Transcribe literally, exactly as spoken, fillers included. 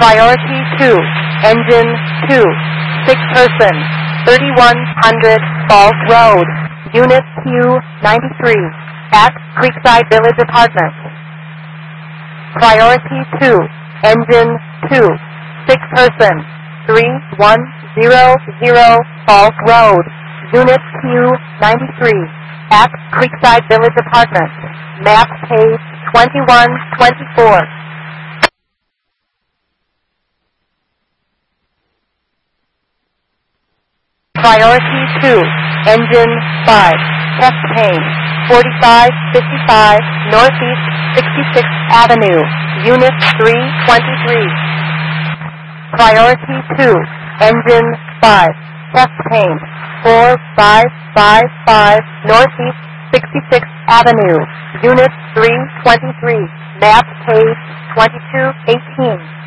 Priority two, Engine two, six person, thirty-one hundred Falls Road, Unit Q ninety-three, at Creekside Village Apartments. Priority two, Engine two, six person, three one zero zero Falls Road, Unit Q ninety-three, at Creekside Village Apartments. Map page twenty-one twenty-four. Priority two, Engine five, Test Pane, forty-five fifty-five Northeast sixty-sixth Avenue, Unit three twenty-three. Priority two, Engine five, Test Pane, four five five five Northeast sixty-sixth Avenue, Unit three twenty-three. Map page twenty-two eighteen.